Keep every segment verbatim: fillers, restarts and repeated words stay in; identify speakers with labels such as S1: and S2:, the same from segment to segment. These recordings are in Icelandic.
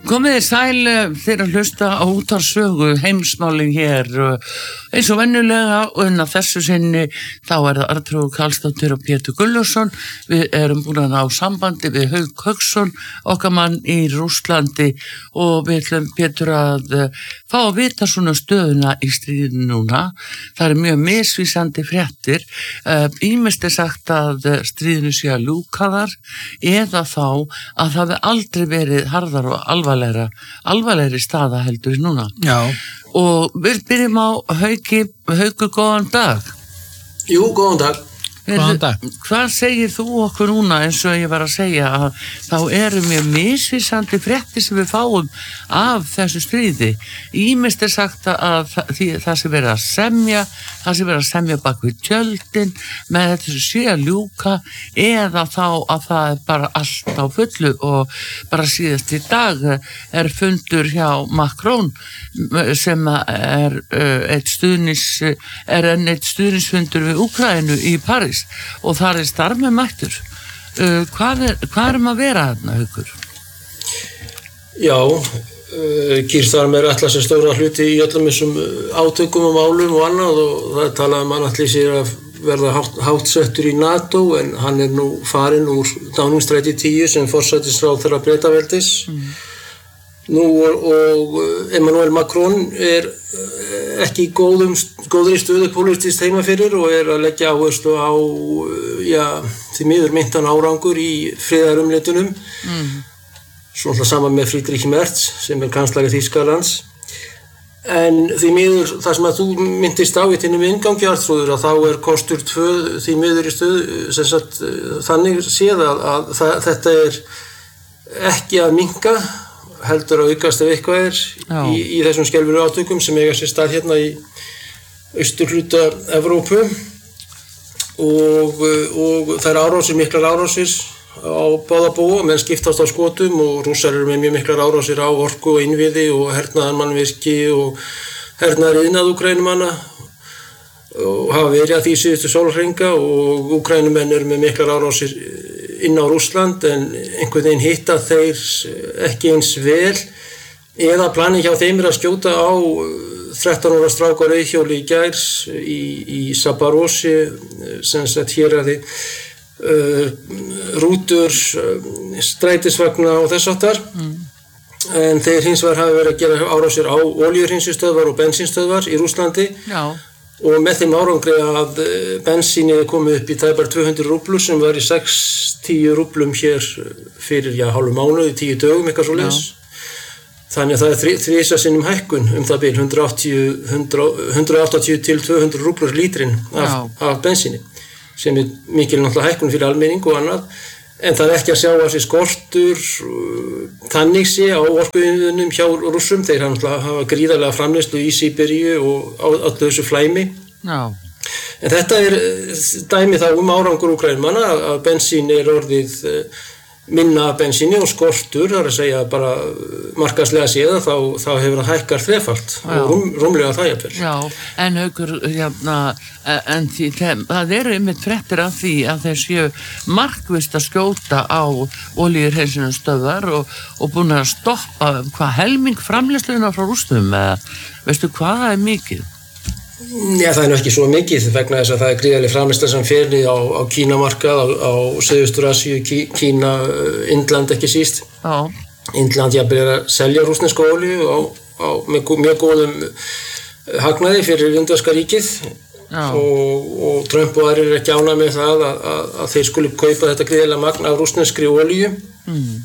S1: Komið þið sæl þeir að hlusta á útvarpssögu heimsmálin hér eins og venjulega og unna þessu sinni þá er það Arnþrúður Karlsdóttir og Pétur Gunnlaugsson. Við erum búin að ná sambandi við Hauk Hauksson, okkar mann í Rússlandi og við ætlum Pétur að fá að vita svona stöðuna í stríðinu núna. Það er mjög misvísandi fréttir. Ýmist er sagt að stríðinu sé að ljúka þar eða þá að það hafi aldrei verið harðar og alvarlegra, alvarlegri staða heldur núna.
S2: Já.
S1: Og við byrjum á Hauki, Haukur, góðan dag.
S3: Jú, góðan dag.
S2: Góðan dag.
S1: Hvað segir þú okkur núna eins og ég var að segja að þá eru mjög misvísandi fréttir sem við fáum af þessu stríði. Ýmist er sagt að það, því, það sé verið að semja, það sé verið að semja bak við tjöldin með þetta sem sé að ljúka eða þá að það er bara allt á fullu og bara síðast í dag er fundur hjá Macron sem er eitt stuðnis, er enn eitt stuðnisfundur við Úkraínu í París og þar er starf með mættur. Uh, hvað, er, hvað erum að vera þarna, Haukur?
S3: Já, uh, Kýrstarm er ætlað sér stóra hluti í öllum þessum átökum og málum og annað og það er talað um hann ætli sér að verða hátt, hátsettur í NATO en hann er nú farinn úr Downing-stræti tíu sem forsætisráðherra Bretaveldis. Mm. Nú og, og Emmanuel Macron er ekki í góðum, góðri stöðu pólitískt heima fyrir og er að leggja áherslu á, já, því miður meintan árangur í friðarumleitunum. Mm. Svona saman með Friedrich Merz sem er kanslari Þýskalands. En því miður, það sem að þú myndist á í þínum inngangi, Arnþrúður, að þá er kostur tvö því miður í stöðu, sem sagt, þannig séð að, að það, þetta er ekki að minnka, heldur að aukast ef eitthvað er í, í þessum skelfilu átökum sem eiga sér stað hérna í austurhluta Evrópu og, og það er árásir, miklar árásir á báða bóga, menn skiptast á skotum og Rússar eru með mjög miklar árásir á orku og innviði og hernaðarmannvirki og hernaðar iðnað Úkraínumanna og hafa verið að því síðustu sólarhringa og Úkraínumenn eru með miklar árásir inn á Rússland en einhvern veginn hitta þeir ekki eins vel eða planið hjá þeim er að skjóta á þrettán ára strák á reiðhjóli í gær í, í Zaporozhye sem sagt hér að þið uh, rútur, uh, strætisvagna og þess áttar mm. en þeir hins vegar hafa verið að gera árásir á olíuhreinsistöðvar og bensínstöðvar í Rússlandi. Já. Og með þeim árangri að bensíni komið upp í tæpar tvö hundruð rúblur sem var í sextíu rúblum hér fyrir já, hálfu mánuði, tíu dögum, eitthvað svo leys. Þannig að það er þrisvar sinnum hækkun um það bil hundrað áttatíu til tvö hundruð rúblur lítrin af, af bensíni sem er mikil náttúrulega hækkun fyrir almenning og annað. En það er ekki að sjá að þessi skortur þannig sé á orkuinnviðunum hjá Rússum. Þeir hafa gríðarlega framleiðslu í Síberíu og á öllu þessu flæmi. Já. En þetta er dæmi þá um árangur Úkraínumanna að bensín er orðið minna bensíni og skortur, það er að segja bara markaðslega séða, þá, þá hefur það hækkar þrefalt og rúm, rúmlega það jafnvel.
S1: Já, en Haukur, hérna, en því, það eru einmitt fréttir af því að þeir séu markvisst að skjóta á olíuhreinsunarstöðvar og, og búin að stoppa hvað helming framleiðsluna frá Rússum, eða veistu hvað það er mikið?
S3: Já, það er nú ekki svo mikið vegna þess að það er gríðarleg framleiðsla sem fer á, á Kínamarkað, á, á Suðaustur-Asíu, Kí, Kína, Indland ekki síst. Já. Indland jafnvel er að selja rússneska olíu á, á með mjög góðum hagnaði fyrir indverska ríkið og, og Trump og aðrir er ekki ánægðir með það að, að, að þeir skuli kaupa þetta gríðarlega magn af rússneskri olíu. Mm.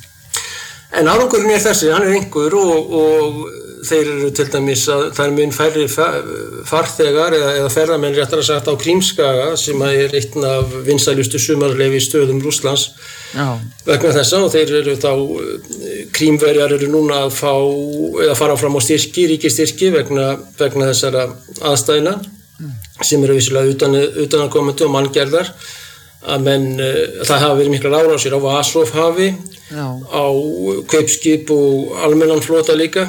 S3: En árangurinn er þessi, hann er einhver og, og þeir eru til dæmis að það er mun færri farþegar eða, eða ferðamenn réttar að sagt á Krímskaga sem er einn af vinsælustu sumarleyfi stöðum Rússlands vegna þessa og þeir eru þá Krímverjar eru núna að fá eða fara fram á styrki, ríkistyrki vegna, vegna þessara aðstæðna mm. sem eru vissulega utan, utanaðkomandi og manngerðar að menn, það hafa verið miklar árásir á Azov-hafi, á kaupskip og almennan flota líka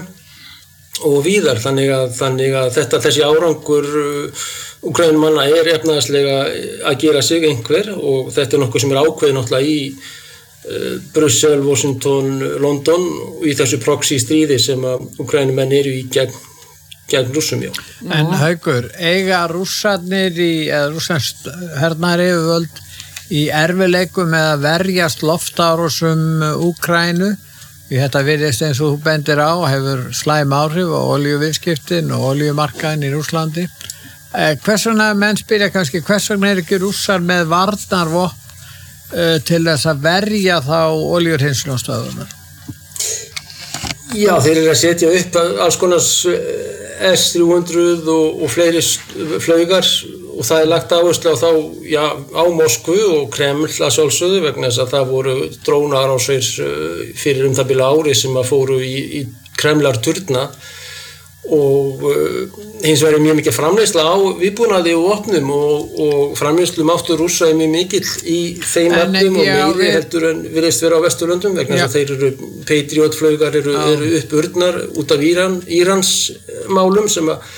S3: og víðar, þannig að, þannig að þetta, þessi árangur Úkraínumanna er efnahagslega að gera sig einhver og þetta er nokkuð sem er ákveðið náttúrulega í Brussel, Washington, London í þessu proxy stríði sem að Úkraínumenn eru í gegn, gegn Rússum, já.
S2: En Haukur, eiga rússarnir í, eða rússans hernaðar yfirvöld í erfileikum með að verjast loftárásum Úkraínu? Þetta virðist eins og þú bendir á, hefur slæm áhrif á olíuviðskiptin og olíumarkaðin í Rússlandi. Eh, hvers vegna, menn spyrja kannski, hvers vegna er ekki rússar með varnarvopn eh, til þess að verja þá olíuhreinsunarstöðvarnar?
S3: Já, þeir eru að setja upp alls konar S þrjú hundruð og, og fleiri flaugar og það er lagt áherslu á þá, já, á Moskvu og Kreml að sjálfsögðu vegna þess að það voru drónaárásir fyrir um það bil ári sem að fóru í, í Kremlar turna og uh, hins vegar er mjög mikið framleiðsla á viðbúnaði og vopnum og, og framleiðslu máttur Rússa er mjög mikill í þeim efnum og meiri við... heldur en virðist vera á Vesturlöndum vegna þess að þeir eru Patriot-flaugar eru, eru uppurnar út af Íran, Írans málum sem að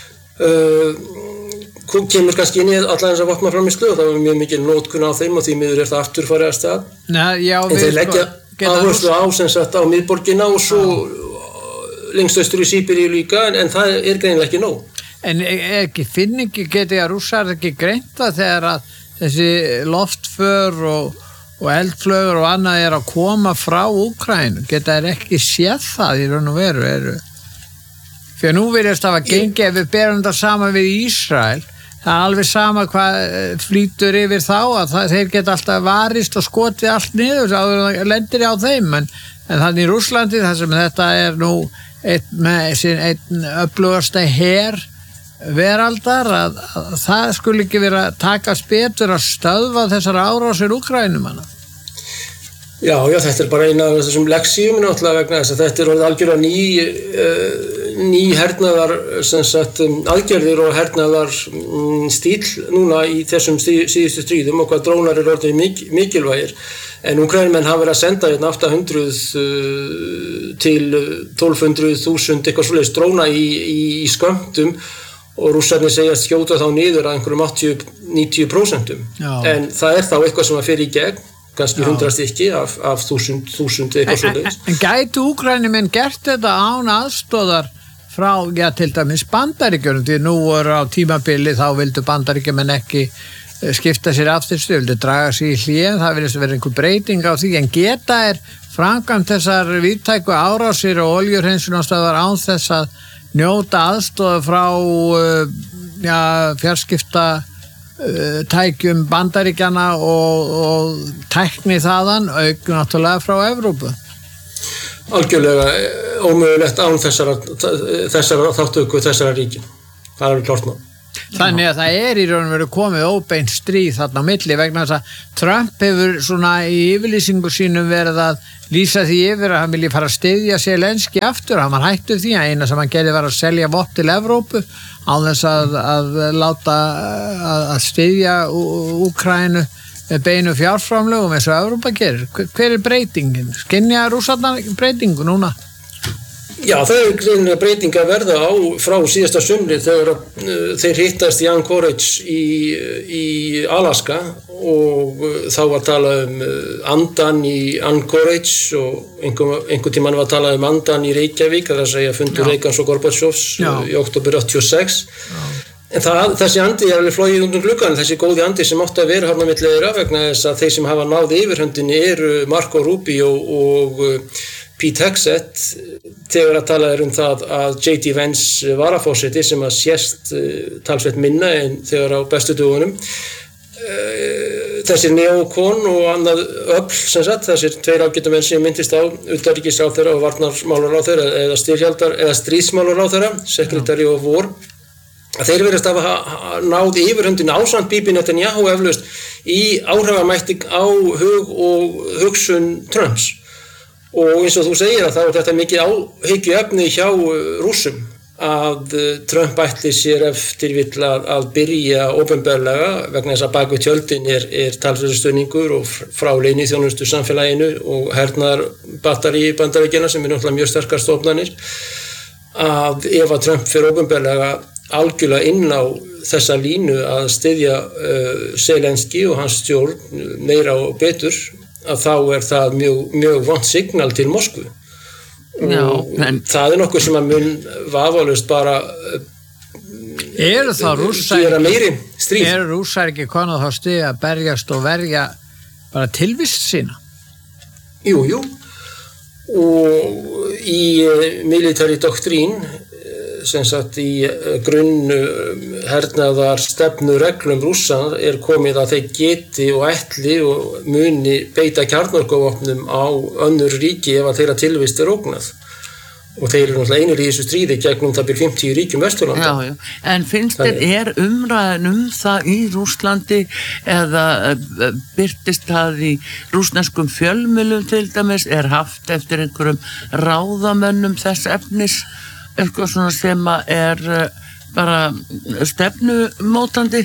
S3: uh, kemur kannski inn í allar þess að vopnaframleiðslu og það er mjög mikil nótkun á þeim og því miður er það aftur farið að stað.
S2: Nei, já,
S3: en þeir leggja áherslu á sem sagt á miðborgina og svo lengst austur í Síberíu líka en, en það er greinilega ekki nóg.
S2: En ekki finningi geti að rússar ekki greinta þegar að þessi loftför og, og eldflögur og annað er að koma frá Úkraínu, geta þeir ekki séð það í raun og veru eru. Fyrir nú virðist það að gengi ef við berum þetta saman við Ísrael, það er alveg sama hvað flýtur yfir þá að það, þeir geta alltaf varist og skotið allt niður áður en það lendir á þeim en, en þannig í Rússlandi þar sem þetta er nú einn með sin einn öflugasta her veraldar að, að það skulle ekki vera að taka betur að stöðva þessar árásir Úkraínumanna.
S3: Já, já, þetta er bara eina af þessum leksíum náttúrulega vegna þess að þetta er orðið algjörlega ný, uh, ný hernaðar sem sagt, um, aðgerðir og hernaðar um, stíl núna í þessum síðustu stríðum og hvað drónar eru orðið mik mikilvægir. En Úkraínumenn hafa verið að senda hérna átta hundruð uh, til tólf hundruð þúsund eitthvað svoleiðis dróna í, í, í skömmtum og rússarnir segja að skjóta þá niður að einhverjum áttatíu til níutíu prósent. En það er þá eitthvað sem að fer í gegn kannski hundrað stykki af, af þúsund, þúsund eitthvað svoleiðis.
S2: En, en gætu Úkraínumenn gert þetta án aðstóðar frá, já, til dæmis Bandaríkjunum, því nú er á tímabili þá vildu Bandaríkjumenn ekki skipta sér afturstu, vildu draga sig í hlé, það vilja vera einhver breyting á því, en geta er framkvæmt þessar víðtæku árásir og olíuhreinsunarstöðvar án þess að njóta aðstóða frá já, fjarskipta tækjum Bandaríkjana og, og tækni þaðan auk náttúrulega frá Evrópu.
S3: Algjörlega ómögulegt án þessara, þessara þáttöku þessara ríkin. Það er alveg klart ná.
S2: Þannig að það er í raun og veru komið óbeint stríð þarna á milli vegna þess að Trump hefur svona í yfirlýsingu sínum verið að lýsa því yfir að hann vilji fara að styðja Zelenski aftur, hann var hættur því að eina sem hann gerði var að selja vopn til Evrópu á þess að, að láta að, að styðja Úkraínu með beinu fjárframlögum eins og Evrópa gerir. Hver er breytingin? Skynja rússarnar breytingu núna?
S3: Já, það er greinlega breyting að verða á frá síðasta sumri þegar uh, þeir hittast í Anchorage í, í Alaska og uh, þá var talað um uh, andan í Anchorage og einhver, einhver tímann var talað um andan í Reykjavík, það er að segja fundur Reykjans og Gorbatsjovs uh, í október áttatíu og sex. Já. En það, þessi andi er alveg flogið undan gluggann, þessi góði andi sem átti að vera hérna milli þeirra vegna þess að þeir sem hafa náð yfirhöndinni eru Marco Rubio og uh, Pete Hegseth þegar að tala er um það að J D Vance varaforseti sem að sést uh, talsvert minna en þegar á bestu dögunum uh, þessir neokon og annað öfl sem sagt, þessir tveir ágætu menn sem myndist á utanríkisráðherra og varnarmálaráðherra eða styrjaldar eða stríðsmálaráðherra, Secretary of War að þeir verðast að hafa náð yfirhöndin ásamt Bibi Netanyahu eflaust í áhrifamætti á hug og hugsun Trumps. Og eins og þú segir að þá er þetta mikið áhyggjuefni hjá Rússum að Trump ætli sér eftir vill að, að byrja opinberlega vegna þess að bak við tjöldin er, er talsverður stuðningur og frá leyniþjónustu samfélaginu og hernaðar batteri Bandaríkjanna sem er náttúrulega mjög sterkar stofnanir að ef að Trump fyrir opinberlega algjörlega inn á þessa línu að styðja uh, Zelenski og hans stjórn meira og betur að þá er það mjög, mjög vont signal til Moskvu.
S1: Já, en
S3: það er nokkuð sem að mun vafalaust bara
S2: eru þá rússar
S3: gera meiri stríð.
S2: Eru rússar ekki konar þá stið að berjast og verja bara tilvist sína?
S3: Jú, jú. Og í military doktrín, sem sagt í grunn hernaðar stefnu reglum Rússa er komið að þeir geti og ætli og muni beita kjarnorkuvopnum á önnur ríki ef að þeirra tilvist er ógnað. Og þeir eru náttúrulega einir í þessu stríði gegnum það byrjum fimmtíu ríkjum Vesturlanda.
S1: Já, já. En finnst þér, er umræðan um það í Rússlandi eða birtist það í rússneskum fjölmiðlum til dæmis, er haft eftir einhverjum ráðamönnum þess efnis, eitthvað svona sem er bara stefnumótandi?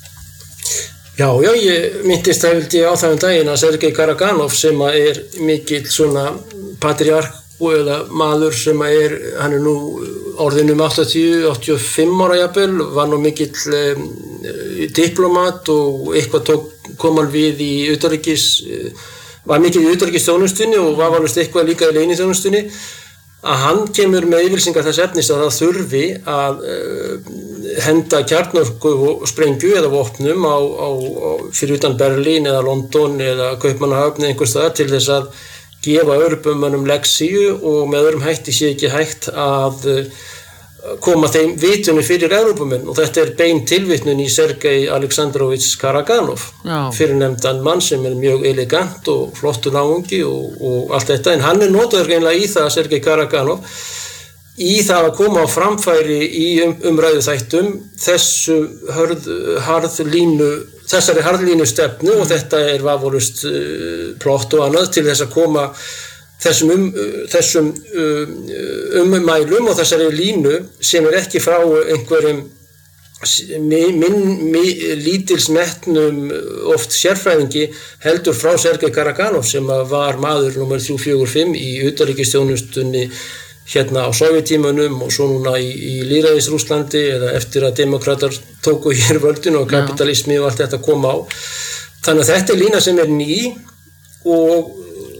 S3: Já, já, ég myndist það vildi á það um daginn að Sergei Karaganov sem er mikill svona patriark eða maður sem er, hann er nú orðin um áttatíu til áttatíu og fimm ára jafnvel, var nú mikill um, diplomat og eitthvað tók, kom hann við í utanríkis, var mikill í utanríkisþjónustunni og var valust eitthvað líka í leyniþjónustunni, að hann kemur með yfirlýsingar þess efnis að það þurfi að uh, henda kjarnorku og sprengju eða vopnum á, á, á, fyrir utan Berlín eða London eða Kaupmannahöfn eða einhvers staðar til þess að gefa Evrópumönnum leksíu og með öðrum hætti sé ekki hægt að koma þeim vitunni fyrir Evrópumenn og þetta er bein tilvitnun í Sergei Aleksandrovich Karaganov, fyrirnefndan mann sem er mjög elegant og flottur náungi og, og allt þetta, en hann er notaður greinlega í það, Sergei Karaganov, í það að koma á framfæri í um, umræðu þættum þessu hörð, harðlínu þessari harðlínu stefnu og þetta er vafalust uh, plott og annað til þess að koma þessum, um, þessum um, ummælum og þessari línu sem er ekki frá einhverjum minn, minn, lítilsmetnum oft sérfræðingi heldur frá Sergei Karaganov sem var maður númer þrjú fjögur fimm í utanríkisþjónustunni hérna á Sovétímanum og svo núna í, í lýðræðis-Rússlandi eða eftir að demokratar tóku hér völdin og kapitalismi og allt þetta kom á. Þannig að þetta er lína sem er ný og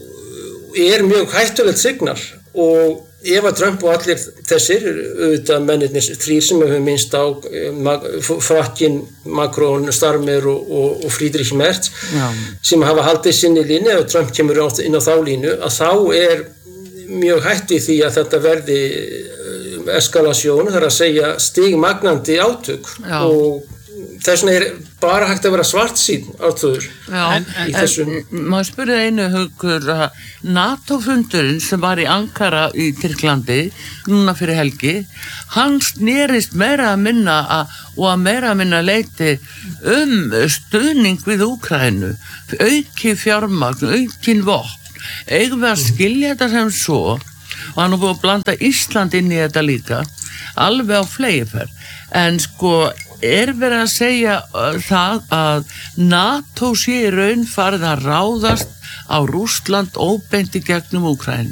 S3: er mjög hættulegt signal og ef að Trump og allir þessir, auðvitað mennirnir þrír sem við höfum minnst á, Frakkinn, Macron, Starmer og, og, og Friedrich Merz, Já. sem hafa haldið sinni línu og Trump kemur inn á þá línu, að þá er mjög hætt í því að þetta verði eskalasjón, það er að segja stigmagnandi átök Já. Og þess vegna er bara hægt að vera svartsýn átök í þessum.
S1: Maður spurði einu Haukur að NATO-fundurinn sem var í Ankara í Tyrklandi núna fyrir helgi, hann snerist meira að minna að, og að meira að minna leiti um stuðning við Úkraínu, auki fjármagn, aukin vopn. Eigum við að skilja þetta sem svo og hann er búið að blanda Ísland inn í þetta líka alveg á fleygiferð, en sko er verið að segja það að NATO sé í raun farið að ráðast á Rússland óbeint í gegnum Úkraínu?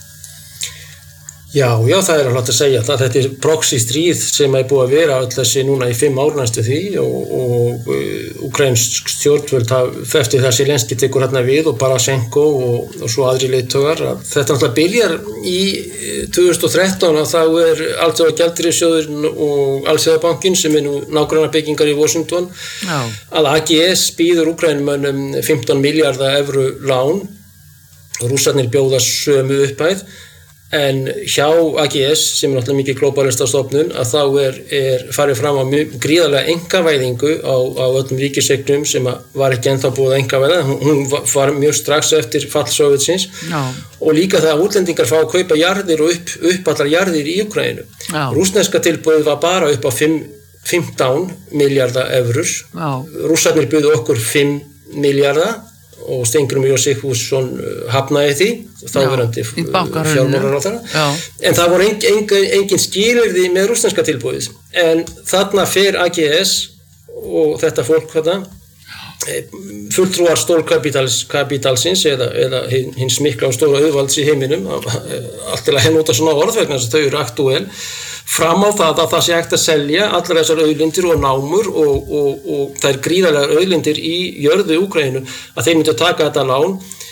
S3: Já, já, það er alveg að segja það. Þetta er proxy stríð sem er búið að vera öll þessi núna í fimm ár næstu því og, og úkraínsk stjórnvöld eftir það Zelenský tekur hérna við og Poroshenko og, og svo aðri leiðtogar. Þetta náttúrulega byrjar í tvö þúsund og þrettán að þá er Alþjóðagjaldeyrissjóðurinn og Alþjóðabankinn sem er nú nágrannabyggingar í Washington já. Að A G S býður Úkrænumönnum fimmtán milljarða evru lán og Rússarnir bjóða sömu upphæð. En hjá A G S, sem er náttúrulega mikið glóbalista stofnun, að þá er, er farið fram á mjög gríðarlega einkavæðingu á, á öllum ríkiseignum sem var ekki ennþá búið að einkavæða. Hún var mjög strax eftir fall Sovétsins og líka það að útlendingar fá að kaupa jarðir og upp, upp allar jarðir í Úkraínu. Rússneska tilboðið var bara upp á fimmtán milljarða evrur. Rússarnir buðu okkur fimm milljarða og Steingrímur J. Sigfússon hafnaði því, þáverandi fjármálaráðherra. En það voru engin, engin, engin skilyrði með rússneska tilboðið. En þarna fer A G S og þetta fólk þarna, fulltrúar stórkapitalsins eða, eða hins mikla og stóra auðvalds í heiminum, allt til að nota svona orð vegna þess að þau eru aktúel, fram á það að það sé hægt að selja allar þessar auðlindir og námur og, og, og það er gríðarlegar auðlindir í jörðu Úkraínu að þeir myndu að taka þetta lán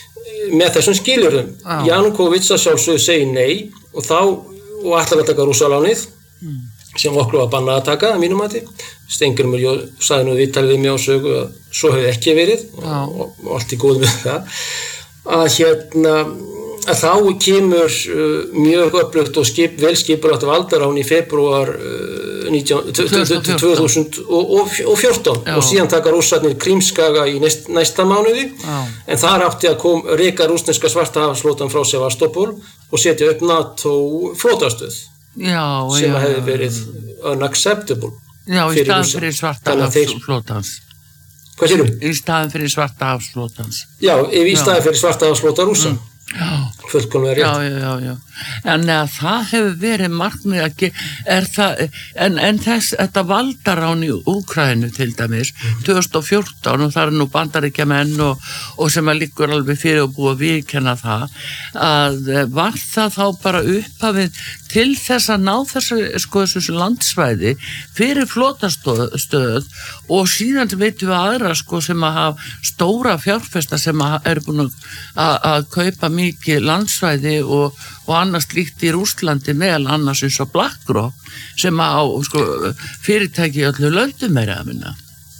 S3: með þessum skilyrðum.
S1: Já.
S3: Janukóvits að sjálfsögðu segir nei og þá, og ætlar að taka rússalánið mm. sem okkur var bannað að taka að mínum mati. Steingrímur sagði nú viðtalið mér á sögu að svo hefði ekki verið og, og, og allt í góð með það að hérna að þá kemur uh, mjög öflugt og skip, velskipulagt valdarán í febrúar uh, tvö þúsund og fjórtán Já. Og síðan taka rússarnir Krímskaga í næst, næsta mánuði Já. En þar átti að kom reka rússneska svartahafsflotann frá Sevastopol og setja upp NATO flotastöð
S1: Já,
S3: sem
S1: já,
S3: hefði
S1: já.
S3: verið unacceptable
S1: Já, í staðan fyrir svartahafsflotans
S3: Hvað sérum?
S1: Í staðan fyrir svartahafsflotans
S3: Já, í staðan fyrir svartahafsflota rússa
S1: mm. Já,
S3: fullkomlega rétt.
S1: Já, já, já. En að það hefur verið markmið að ge- er það, en, en þess, þetta valdarán í Úkraínu til dæmis, tvö þúsund og fjórtán og það er nú Bandaríkjamenn og, og sem að liggur alveg fyrir og búið að viðkenna það, að var það þá bara upphafið til þess að ná þessu, sko, þessu landsvæði fyrir flotastöð og síðan veitum við aðra, sko, sem að hafa stóra fjárfesta sem að eru búin að, að kaupa mikið landsvæði og, og annars líkt í Rússlandi meðal annars eins og BlackRock sem á sko, fyrirtæki í öllu löndum meira að minna.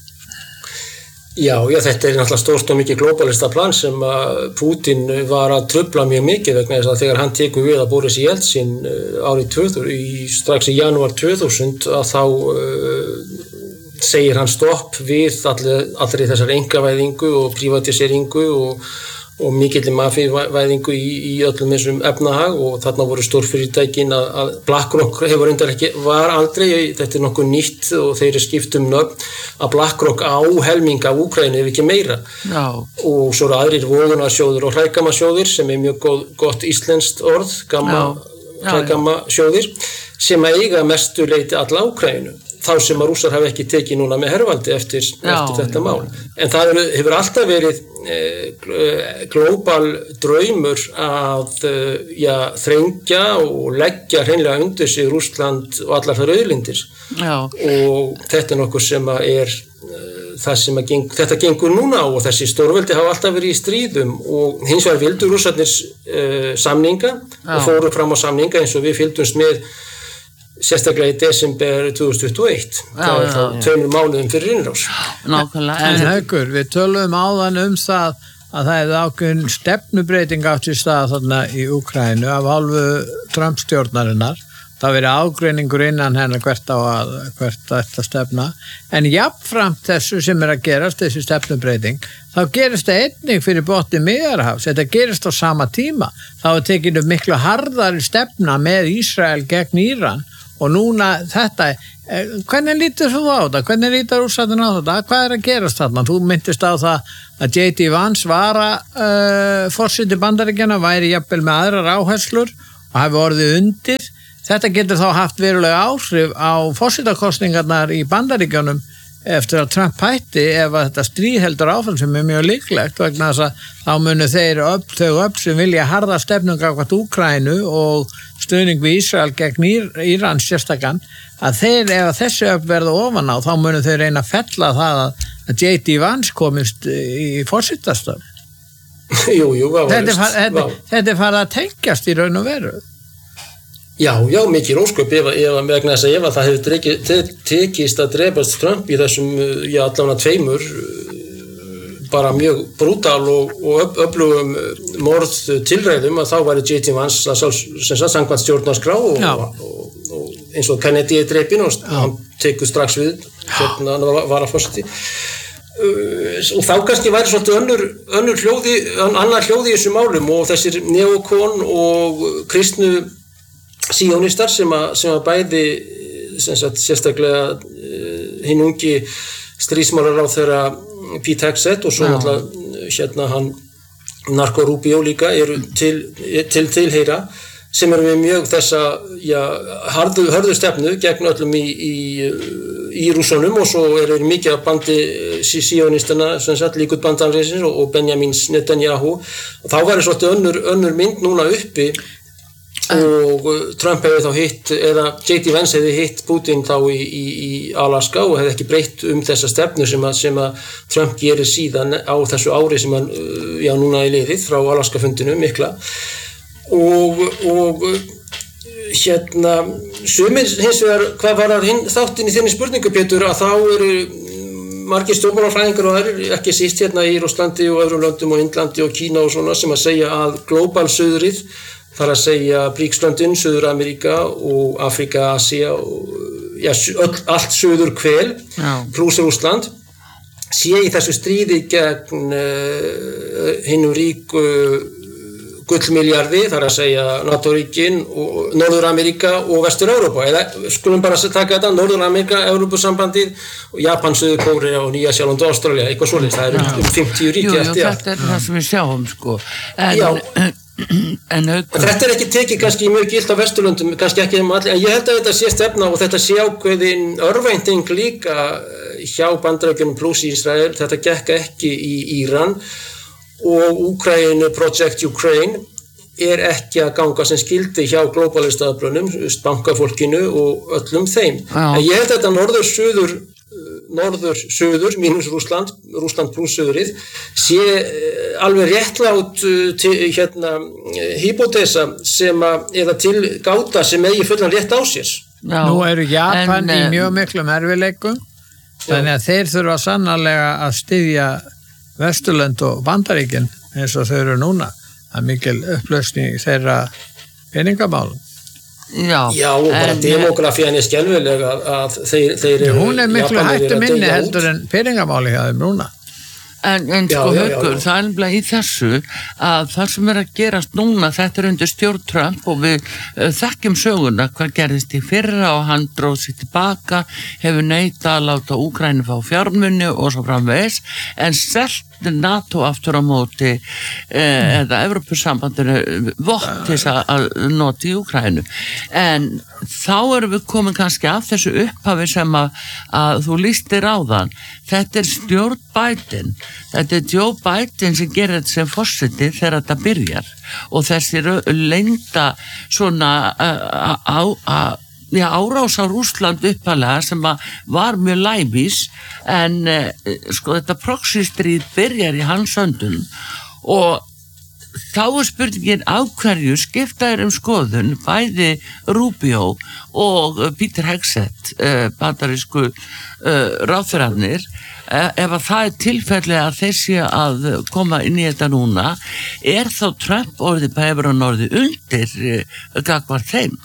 S3: Já, já, þetta er náttúrulega stórt og mikið glóbalista plan sem að Putin var að trufla mjög mikið vegna þess að þegar hann tekur við að Boris Jeltsin árið tvö þúsund, í, strax í janúar tvö þúsund að þá uh, segir hann stopp við allir, allir þessar einkavæðingu og privatiseringu og og mikill mafíuvæðingu í, í öllum þessum efnahag og þarna voru stórfyrirtækin að, að BlackRock hefur reyndar ekki, var aldrei, þetta er nokkuð nýtt og þeir eru skipt um nöfn að BlackRock á helming af Úkraínu ef ekki meira
S1: Já.
S3: Og svo eru aðrir vogunarsjóðir og hrægammasjóðir sem er mjög góð, gott íslenskt orð, gamma hrægammasjóðir sem að eiga mestu leyti alla Úkraínu þá sem að rússar hafa ekki tekið núna með hervaldi eftir, eftir þetta mál. En það hefur alltaf verið eh, glóbal draumur að eh, já, þrengja og leggja hreinlega undir sig Rússland og allar þær auðlindir.
S1: Já.
S3: Og þetta er nokkuð sem að er eh, það sem að geng, þetta gengur núna og þessi stórveldi hafa alltaf verið í stríðum og hins vegar vildu rússarnir eh, samninga Já. Og fóru fram á samninga eins og við fylgdumst með sérstaklega í desember tvö þúsund tuttugu og eitt það er þá tveimur mánuðum fyrir innrás.
S1: Nákvæmlega.
S2: En Haukur, við tölum áðan um það að það hefði ákveðin stefnubreiting átt í stað þarna í Úkraínu af hálfu Trump-stjórnarinnar. Það verið ágreiningur innan hennar hvert á að hvert þetta stefna. En jafnframt þessu sem er að gerast, þessi stefnubreiting, þá gerist það einnig fyrir botni Miðjarðarhafs. Þetta gerist á sama tíma. Þá er tekinu miklu harðari stefna með Ísrael gegn Íran. Og núna þetta, hvernig lítur þú á þetta? Hvernig lítur Rússarnir á þetta? Hvað er að gerast þarna? Þú myndist á það að J D Vance vara uh, forseti Bandaríkjanna væri jafnvel með aðrar áherslur og hafi orðið undir. Þetta getur þá haft verulega áhrif á forsetakosningarnar í Bandaríkjunum eftir að Trump hætti ef að þetta stríð heldur áfram sem er mjög líklegt vegna þess að þá munu þeir upp, þau upp sem vilja harða stefnum gagnvart Úkraínu og stuðning við Ísrael gegn Íran sérstakann að þeir ef að þessi upp verða ofan á þá munu þau reyna að fella það að, að J D Vance komist í forsetastöð.
S3: Jú, jú, hvað var
S2: þetta, far, þetta, þetta er farið að tengjast í raun og veru.
S3: Já, já, mikið ósköp ef, ef, vegna þess að ef að það hefur te, te, tekist að drepast Trump í þessum, já, allavega tveimur bara mjög brútal og, og öflugum morð tilræðum að þá væri J D Vance að sem sagt samkvæmt stjórnarskrá og, og, og, og eins og Kennedy er drepinn og já. Hann tekur strax við hérna hann var að forseti og þá kannski væri svolítið önnur, önnur hljóði, annar hljóði í þessum málum og þessir neokon og kristnu síónistar sem að, sem að bæði sem sagt, sérstaklega uh, hinn ungi stríðsmálaráðherra Pete Hegseth og svo náttúrulega hérna hann Marco Rubio líka eru til, til tilheyra sem eru með mjög þessa já, harðu, hörðu stefnu gegn öllum í, í, í Rússunum og svo eru mikið af bandi síónistana sem sagt líkut bandanriðsins og, og Benjamin Netanyahu og þá væri svolítið önnur, önnur mynd núna uppi og Trump hefði þá hitt, eða J D Vance hefði hitt Putin þá í, í, í Alaska og hefði ekki breytt um þessa stefnu sem að, sem að Trump gerir síðan á þessu ári sem hann, já, núna í liðið frá Alaska-fundinu mikla og, og hérna, sumir hins vegar, hvað var það hinn þáttin í þinni spurningu, Pétur, að þá eru margir stjórnmálafræðingar og aðrir, ekki síst hérna í Rússlandi og öðrum löndum og Indlandi og Kína og svona, sem að segja að global suðrið, þar að segja BRICS-löndin, Suður-Ameríka og Afrika, Asía og ja, öll, allt suður hvel, pluss Rússland, sé í þessu stríði gegn uh, hinnum ríku uh, gullmiljarði, þar að segja NATO-ríkin og Norður-Ameríka og Vestur-Európa, eða skulum bara taka þetta, Norður-Ameríka, Evrópusambandið og Japan, Suður-Kórea og Nýja-Sjáland og Ástralía, eitthvað svoleiðis, það er um fimmtíu ríki eftir.
S1: Jú, jú, þetta er það sem við sjáum, sko. En,
S3: Já.
S1: En
S3: þetta er ekki tekið kannski mjög gilt á Vesturlöndum, kannski ekki um allir, en ég held að þetta sé stefna og þetta sé ákveðin örvænting líka hjá Bandaríkjunum pluss Ísrael, þetta gekk ekki í Íran og Ukraine, Project Ukraine er ekki að ganga sem skildi hjá globalistaðablunum, bankafólkinu og öllum þeim. Já. En ég held að þetta norður-suður norður, söður, mínus Rússland, Rússland pluss söðrið, sé alveg réttlátt til, hérna, hypotesa sem að, eða til gáta sem eigi fullan rétt á sér.
S2: Já, nú eru Japan en, í mjög miklum erfiðleikum, þannig að þeir þurfa sannarlega að styðja Vesturlönd og Bandaríkin eins og þau eru núna, að mikil upplausning þeirra peningamálum.
S1: Já,
S3: Já, og bara demografían er skelfileg að, að þeir, þeir eru...
S2: Hún er miklu hættu minni heldur en peningamáli hjá þeim núna.
S1: En, en sko Haukur, það er nefnilega í þessu að það sem er að gerast núna, þetta er undir stjórn Trump og við uh, þekkjum söguna hvað gerðist í fyrra og hann dróð sér tilbaka, hefur neitað að láta Úkraínu fá fjármuni og svo framvegis, en selt NATO aftur á móti eh, eða Evrópusambandinu vott til þess að nota í Úkraínu. En þá erum við komin kannski af þessu upphafi sem að, að þú lýstir áðan. Þetta er stjórn Biden. Þetta er Joe Biden sem gerir þetta sem forseti þegar þetta byrjar. Og þessi leynda svona á Já, árás á Rússland uppalega sem var mjög lævís en eh, sko þetta proxy-stríð byrjar í hans höndum og þá er spurningin á hverju skipta er um skoðun bæði Rubio og Peter Hegseth, eh, bandarísku eh, ráðherrarnir, eh, ef að það er tilfelli að þeir séu að koma inn í þetta núna, er þá Trump orðið bæður og norðið undir eh, gagvart þeim?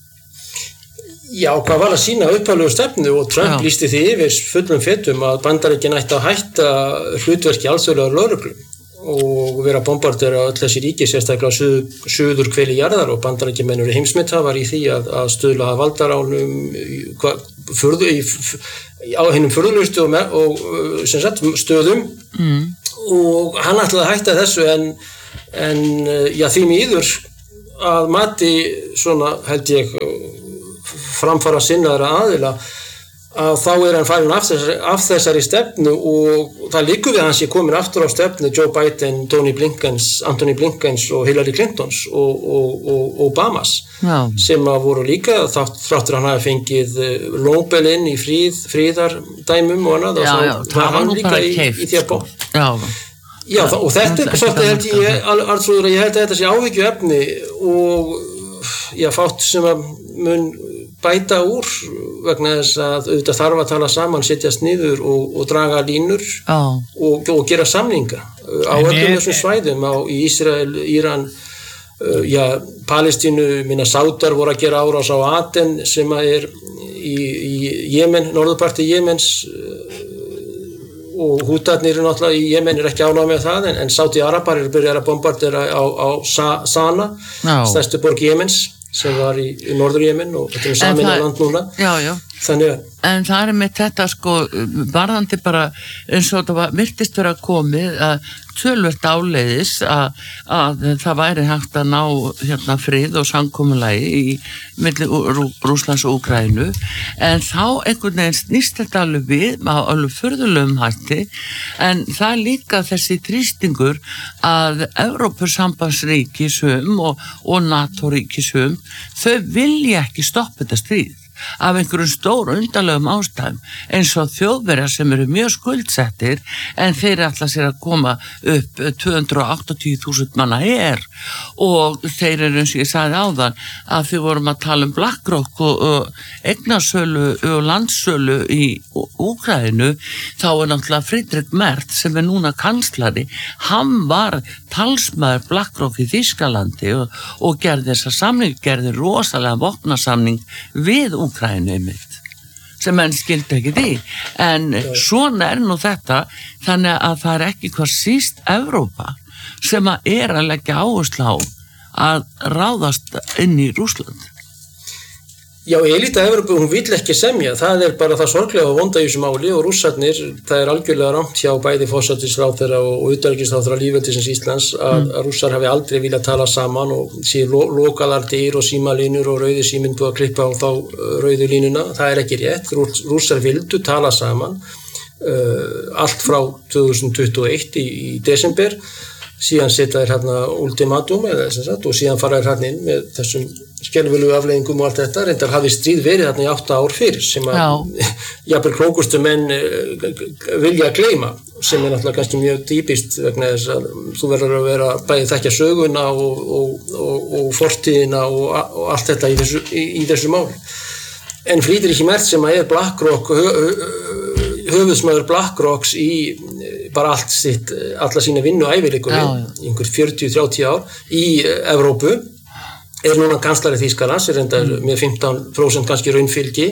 S3: Já, hvað var að sína upphaflegu stefnu og Trump lýsti því yfir fullum fettum að Bandaríkin ætti að hætta hlutverki alþjóðlegar lögreglu og vera að bombardera öll þessi ríki, sérstaklega suð, suður hveli jarðar og Bandaríkin mennur heimsmyndhafar í því að, að stuðla að valdaránum furðu, í, á hinnum furðulustu og, og sem sagt, stöðum mm. og hann ætlaði að hætta þessu en, en já, því miður að mati svona held ég framfara sinnaðra aðila að þá er hann farin af þessari, af þessari stefnu og það liggur við hans ég komin aftur á stefnu Joe Biden, Tony Blinkens, Anthony Blinkens og Hillary Clintons og, og, og Obamas já. Sem að voru líka þátt, þráttur hann hafi fengið Nobelinn í fríð, fríðardæmum og annað já, og
S1: já,
S3: þá var hann líka í, í því að bó
S1: Já,
S3: já það, og þetta er svolítið held ég, Arnþrúður, ég held að þetta sé áhyggju efni og já, fátt sem að mun bæta úr vegna þess að auðvitað þarf að tala saman, setjast niður og, og draga línur oh. og, og gera samninga á öllum þessum svæðum á í Ísrael, Íran, uh, já, Palestínu, minna Sátar voru að gera árás á Aden sem að er í, í Jemen, norðurparti Jemens uh, og hútarnir er náttúrulega í Jemen er ekki ánægð með það en, en Sáti-Arabar eru byrjað að bombardera á, á Sa, Sana, no. stærstu borg Jemens sem var í, í norður Jemen og þetta er samin á land núna
S1: já, já.
S3: Þannig að
S1: En það er með þetta sko varðandi bara eins og þetta var virtist vera komið að tölvert áleiðis að, að það væri hægt að ná hérna frið og samkomulagi í milli Rú, Rússlands og Úkraínu en þá einhvern veginn snýst þetta alveg við á alveg furðulegum hætti en það er líka þessi þrýstingur að Evrópusambandsríki sum og, og NATO-ríki sum þau vilja ekki stoppa þetta stríð af einhverjum stóru undarlegum ástæðum eins og Þjóðverjar sem eru mjög skuldsettir en þeir ætla sér að koma upp tvö hundruð áttatíu þúsund manna her og þeir eru eins og ég sagði áðan að þau vorum að tala um BlackRock og, og eignarsölu og landsölu í Úkraínu þá er náttúrulega Friedrich Merz sem er núna kanslari hann var talsmaður BlackRock í Þýskalandi og, og gerði þessa samning gerði rosalega vopnasamning við Úkraínu einmitt sem menn skildi ekki því en svona er nú þetta þannig að það er ekki hvað síst Evrópa sem að er að leggja áherslu á að ráðast inn í Rússland
S3: Já, elita Evrópu, hún vill ekki semja, það er bara það sorglega og vonda í þessu máli og rússarnir, það er algjörlega rangt hjá bæði forsætisráðherra og utanríkisráðherra lýðveldisins Íslands að, mm. að rússar hafi aldrei viljað tala saman og sé lo, lokaðar dyr og símalínur og rauði síminn búið að klippa á þá rauðu línuna, það er ekki rétt, rússar vildu tala saman uh, allt frá tvö þúsund tuttugu og eitt í, í desember, síðan setja þér hérna ultimatum eða þess að og síðan fara þér hérna inn með þessum skelfilegu afleiðingum og allt þetta, reyndar hafi stríð verið þarna í átta ár fyrir sem að jafnvel klókustu menn vilja gleyma sem er náttúrulega kannski mjög típist vegna þess að þú verður að vera bæði þekkja söguna og, og, og, og fortíðina og, og allt þetta í þessu, í, í þessu máli. En Friedrich Merz sem að er BlackRock hö, höfuðsmaður BlackRocks í bara allt sitt, alla sína vinnu ævileikunni, einhver fjörutíu til þrjátíu ár í Evrópu er núna kanslari Þýskalands, er enda mm. með fimmtán prósent kannski raunfylgi,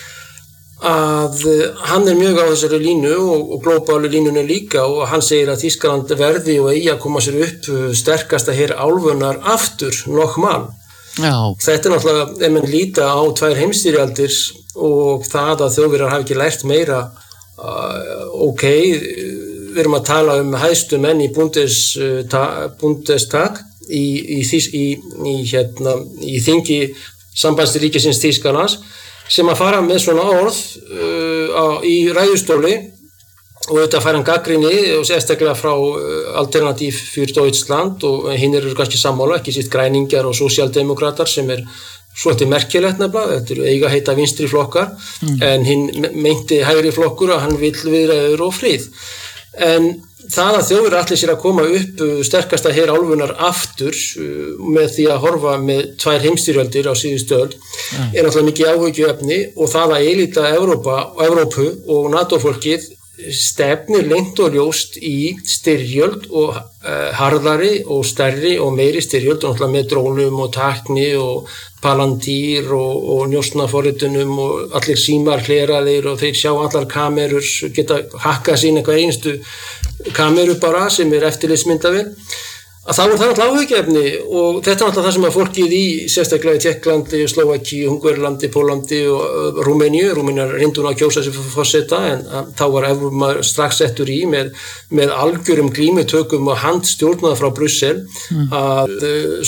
S3: að hann er mjög á þessari línu og, og glóbálu línunni líka og hann segir að Þýskaland verði og eigi að koma sér upp sterkasta hér álfunar aftur nokkmal.
S1: Já.
S3: Þetta er náttúrulega, ef mann líta á tvær heimsstyrjaldir og það að Þjóðverjar hafi ekki lært meira, uh, ok, við erum að tala um hæstu menn í Bundestag, Bundestag í, í, í, í, hérna, í þingi sambandsríkisins Þýskalands sem að fara með svona orð uh, á, í ræðustóli og þetta fær hann gagnrýni og sérstaklega frá Alternativ für Deutschland og hinn eru kannski sammála, ekki síst græningjar og sósíaldemókratar sem er svolítið merkilegt nefnilega, þetta eru eiga heita vinstri flokkar mm. en hinn meinti hægri flokkur að hann vill viðræður og frið. En það að Þjóðverjar allir sér að koma upp sterkasta her álfunar aftur með því að horfa með tvær heimsstyrjaldir á síðustu öld mm. er náttúrulega mikið áhyggjuefni og það að elita Evrópa, Evrópu og NATO-fólkið stefnir lengt og ljóst í styrjöld og uh, harðari og stærri og meiri styrjöld og náttúrulega með drónum og tækni og Palantir og, og njósnaforritunum og allir símar hleraðir og þeir sjá allar kamerur, geta hakkað sín eitthvað einstu kameru bara sem er eftirlitsmyndavél, að þá er það náttúrulega áhyggjuefni og þetta er náttúrulega það sem að fólkið í sérstaklega í Tékklandi, Slóvakíu, Ungverjalandi, Pólandi og Rúmeníu, Rúmeníu reyndu nú að kjósa sér fyrir forseta en þá var Evrópa strax settur í með, með algjörum glímutökum og handstjórnað frá Brussel mm. að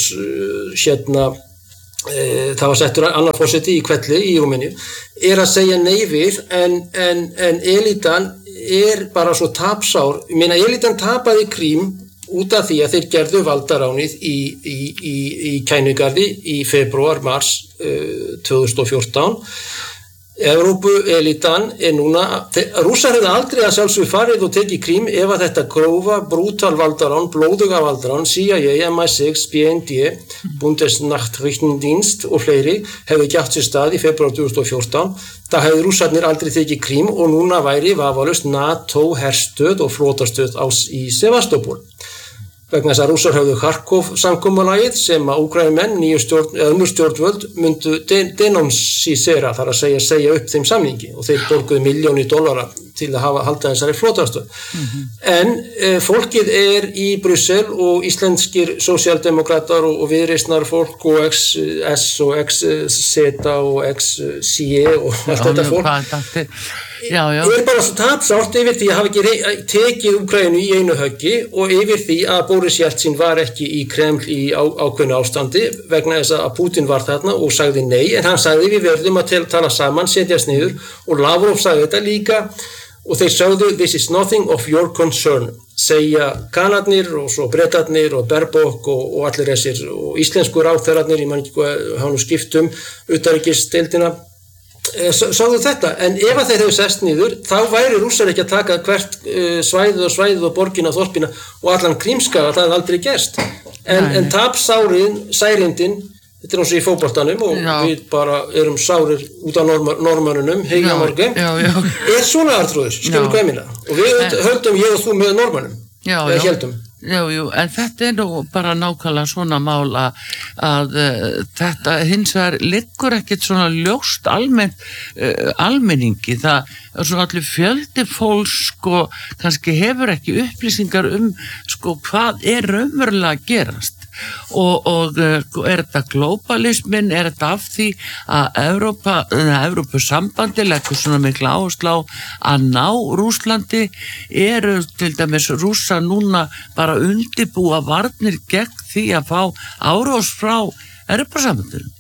S3: hérna það var settur annar forseti í Kvelli í Rúmeníu, er að segja nei við en, en, en elitan er bara svo tapsár, ég meina elitan tapaði Krím út af því að þeir gerðu valdaránið í, í, í, í Kænugarði í febrúar, mars uh, tvö þúsund og fjórtán. Evrópuelitan er núna, rússar hefði aldrei að sjálfsögðu farið og tekið Krím ef að þetta grófa, brútal valdarán, blóðuga valdarán, C I A, M I six, B N D, Bundesnachrichtendienst og fleiri hefði gert sér stað í febrúar tvö þúsund og fjórtán. Það hefði rússarnir aldrei tekið Krím og núna væri vafalaust NATO herstöð og flotastöð á, í Sevastopol. vegna þess að Rússar höfðu Kharkov samkomulagið sem að Úkraínumenn, nýju stjórn, eða önnur stjórnvöld myndu denonsísera, þar að segja, segja upp þeim samningi og þeir borguðu milljóni dollara til að hafa halda þessari flotastöð. Mm-hmm. En e, fólkið er í Brussel og íslenskir sósíaldemókratar og, og viðreisnar fólk og X S og X Z og X C E og allt þetta fólk.
S1: Já, já.
S3: Ég er bara svo tapsárt yfir því að hafa ekki tekið Úkraínu í einu höggi og yfir því að Boris Jeltsin var ekki í Kreml í á, ákveðnu ástandi vegna þess að Putin var þarna og sagði nei, en hann sagði við verðum að tala saman, setjast niður og Lavrov sagði þetta líka og þeir sagðu this is nothing of your concern, segja kanarnir og svo bretarnir og Baerbock og, og allir þessir og íslensku ráðherrarnir, ég man ekki hvað hann nú skiptum utanríkisdeildina sagðu þetta, en ef að þeir hefur sest niður, þá væri Rússar ekki að taka hvert uh, svæðið og svæðið og borgina og þorpina og allan Krímskaga, það er aldrei gerst en, en tapsárin, særindin þetta er eins og í fótboltanum og já. Við bara erum sárir út af normannunum heila morgun, er svona Artrúður, skilur hvað ég minna og við en, höldum ég og þú með normannum
S1: já,
S3: eða heldum
S1: Já, jú, en þetta er nú bara nákvæmlega svona mál að, að uh, þetta hins vegar liggur ekkert svona ljóst almennt uh, almenningi, það er svona allir fjöldi fólks sko kannski hefur ekki upplýsingar um sko hvað er raunverulega að gerast og, og uh, er þetta globalismin, er þetta af því að Evrópa, Evrópusambandi leggur svona mikla áherslu á að ná Rússlandi, eru til dæmis Rússa núna bara undirbúa varnir gegn því að fá árás frá Evrópusambandinu?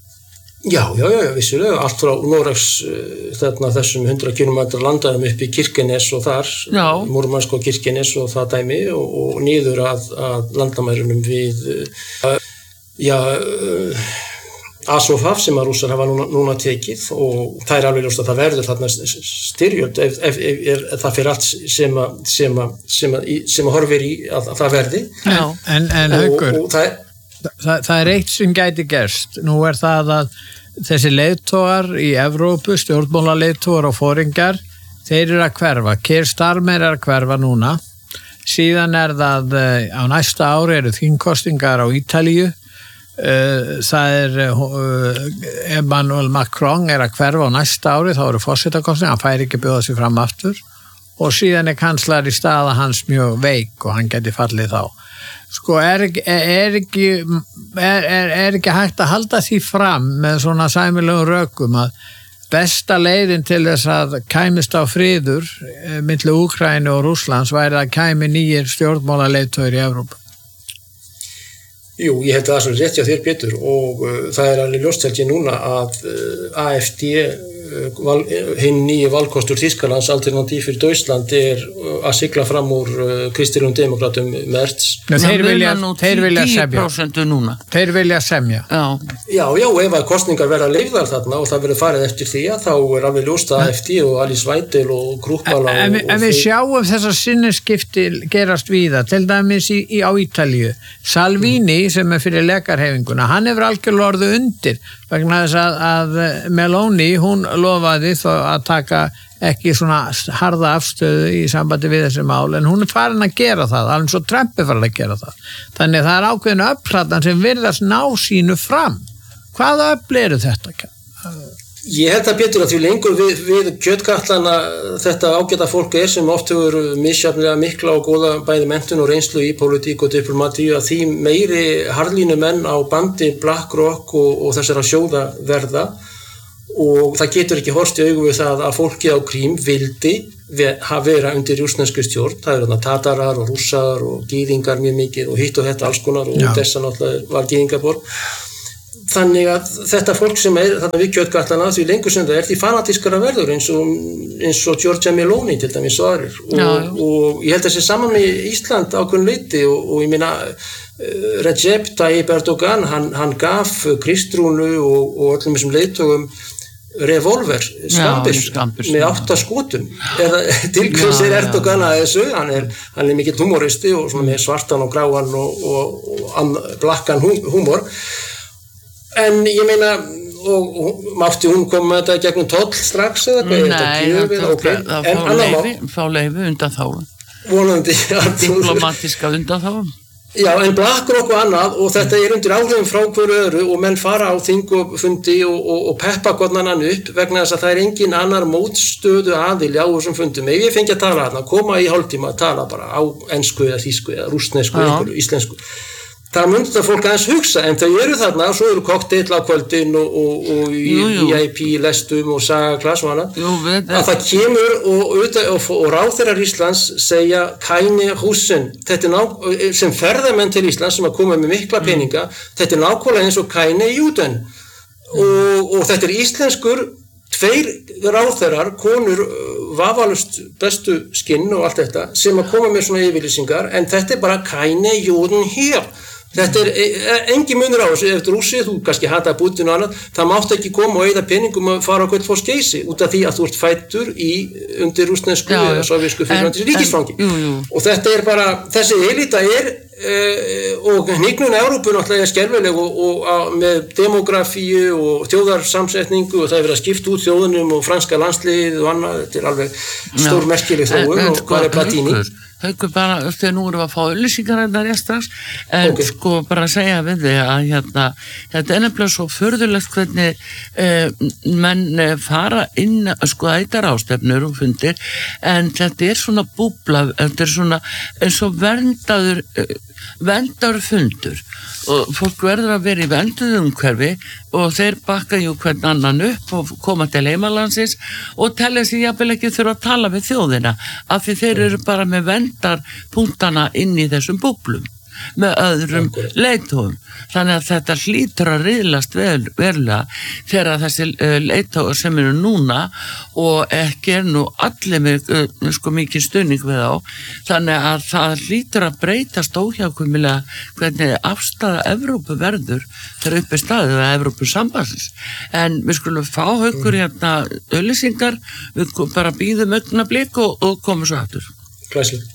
S3: Já, já, já, vissulega, allt frá Noregs þarna þessum hundrað kílómetra landaðum upp í Kirkenes og þar, Múrmansk og Kirkenes og það dæmi og, og niður að, að landamærunum við, uh, já, uh, Azov-haf sem að Rússar hafa núna, núna tekið og það er alveg ljóst að það verður þarna styrjöld ef, ef, ef, ef það fyrir allt sem að, sem að, sem að, sem að horfir í að, að það verði.
S2: Já. En, en Haukur,
S3: og, og það er
S2: Það, það er eitt sem gæti gerst. Nú er það að þessi leiðtogar í Evrópu, stjórnmálaleiðtogar og foringar, þeir eru að hverfa. Keir Starmer er að hverfa núna. Síðan er það á næsta ári eru þingkostingar á Ítalíu. Það er Emmanuel Macron er að hverfa á næsta ári, þá eru forsetakostingar, hann fær ekki bjóða sig fram aftur. Og síðan er kanslar í staða hans mjög veik og hann gæti fallið þá. Sko, er ekki, er, ekki, er, er, er ekki hægt að halda því fram með svona sæmilegum rökum að besta leiðin til þess að kæmist á friður milli Úkraínu og Rússlands væri að kæmi nýjir stjórnmálaleiðtogar í Evrópu?
S3: Jú, ég held að það er rétt hjá þér, Pétur, og uh, það er alveg ljóst held ég núna að uh, A F D Val, hinn nýji valkostur Þýskalands, Alternativ fyrir Deutschland, er að sigla fram úr kristilegum demokratum Merz.
S2: Þeir vilja, þeir vilja semja.
S1: Núna.
S2: Þeir vilja semja.
S1: Já.
S3: já, já, ef að kostningar verða leyfðar þarna og það verður farið eftir því að þá er alveg ljóst að A F D og Alice Weidel og Krúkmala
S2: En,
S3: og,
S2: en
S3: og
S2: við sjáum þessar sinniskipti gerast víða, til dæmis í, í, á Ítalíu. Salvini, mm. sem er fyrir lekarhefinguna, hann hefur algjörlega orðið undir vegna þess að, að Meloni, hún lofaði þó að taka ekki svona harða afstöðu í sambandi við þessi mál, en hún er farin að gera það, alveg svo Trump er farin að gera það. Þannig það er ákveðinu öflatan sem virðast ná sínu fram. Hvaða öfl eru þetta?
S3: Ég held að Pétur að því lengur við, við kjötkallana þetta ágæta fólk er sem oft hefur misjafnlega mikla og góða bæði menntun og reynslu í pólitík og diplomatíu, að því meiri harðlínu menn á bandi BlackRock og, og þessara sjóða verða og það getur ekki horfst í augu við það að fólkið á Krím vildi vera undir rússnesku stjórn. Það eru þarna Tatarar og Rússar og Gýðingar mjög mikið og hitt og þetta alls konar og þess að náttúrulega var Gýðingaborg. Þannig að þetta fólk sem er þarna við kjötgallana því lengur sem það er því fanatískara verður eins og, eins og Giorgia Meloni til dæmis og aðrir og, já, já. og ég held að þessi saman með Ísland ákveðin leyti og, og ég meina Recep Tayyip Erdogan hann, hann gaf Kristrúnu og, og öllum þessum leiðtogum revolver, skambis með átta skotum eða til hvers er Erdogan að þessu hann er, hann er mikill humoristi og svona með svartan og gráan og, og, og blakkan húmor. En ég meina, og, og mátti hún koma með þetta gegnum toll strax eða hvað?
S1: Nei, það okay. fá leifi, fá leifi undan þá.
S3: Vonandi.
S1: Diplomatiska undan þá.
S3: Já, en BlackRock og annað og þetta er undir áhrifum frá hverju öðru og menn fara á þing og fundi og, og, og peppa hvern annan upp vegna þess að það er engin annar mótstöðu aðili á þessum fundum. Ef ég fengi að tala þarna, koma í hálftíma að tala bara á ensku eða þýsku eða rússnesku eða einhverju íslensku. Það myndi þetta fólk aðeins hugsa, en þau eru þarna og svo eru kokteil á kvöldin og, og, og í V I P lestum og sagaklass og annað. Að það kemur og, og, og, og ráðherrar Íslands segja keine Russen, þetta er ná, sem ferðamenn til Íslands sem að koma með mikla peninga, þetta er nákvæmlega eins og keine Juden og, og þetta er íslenskur, tveir ráðherrar, konur, vafalust bestu skinn og allt þetta sem að koma með svona yfirlýsingar, en þetta er bara keine Juden hér. Þetta er engin munur á þessu, ef þú rússið, þú kannski hata Putin og annað, það mátt ekki koma og eyða peningum að fara á Gullfoss geysi út af því að þú ert fæddur í undir rússnesku eða sovéskú fyrirvændi ríkisfangi. Og þetta er bara, þessi elita er uh, og hnignun Evrópu náttúrulega er skelfileg og, og uh, með demografíu og þjóðarsamsetningu og það er verið að skipta út þjóðunum og franska landsliðið og annað, þetta er alveg stór merkileg þróun og hvað er Platini?
S1: Haukur bara, þegar nú erum við að fá auglýsingar hérna rétt strax, en okay. Sko bara að segja við þig að hérna, þetta er nefnilega svo furðulegt hvernig eh, menn fara inn, sko ættar ástefnur og fundir, en þetta er svona búbla, þetta er svona eins og verndaður, verndaður fundur og fólk verður að vera í vernduðu umhverfi og þeir bakka jú hvern annan upp og koma til heimalandsins og telja sig jafnvel ekki þurfa að tala við þjóðina af því þeir eru bara með verndarpunktana inn í þessum búblum með öðrum leiðtogum. Þannig að þetta hlýtur að riðlast vel, verulega þegar þessi uh, leiðtogar sem eru núna og ekki er nú allir með uh, sko mikið stuðning við á, þannig að það hlýtur að breytast óhjákvæmilega hvernig afstaða Evrópu verður þegar uppi staðið að Evrópu sambandsins. En við skulum fá Haukur hérna auglýsingar, við bara bíðum augnablik og, og komum svo aftur.
S3: Glæsilegt.